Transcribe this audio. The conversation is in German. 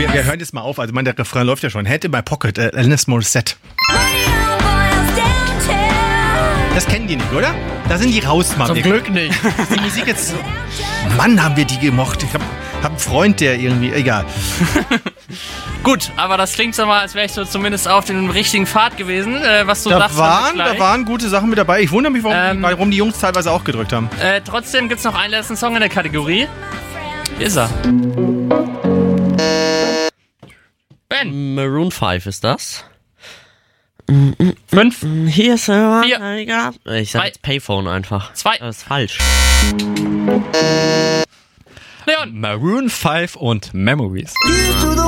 wir hören jetzt mal auf. Also, der Refrain läuft ja schon. Head in my pocket, Alanis Morissette. Das kennen die nicht, oder? Da sind die raus, Mann. Zum Glück nicht. Die Musik jetzt... Mann, haben wir die gemocht. Ich hab einen Freund, der irgendwie... Egal. Gut, aber das klingt so mal, als wäre ich so zumindest auf dem richtigen Pfad gewesen, was du sagst. Da waren gute Sachen mit dabei. Ich wundere mich, warum die Jungs teilweise auch gedrückt haben. Trotzdem gibt's noch einen letzten Song in der Kategorie. Hier ist er. Ben. Maroon 5 ist das? 5. Hier ist 4. Ich sag jetzt Payphone einfach. 2. Das ist falsch. Leon. Maroon 5 und Memories.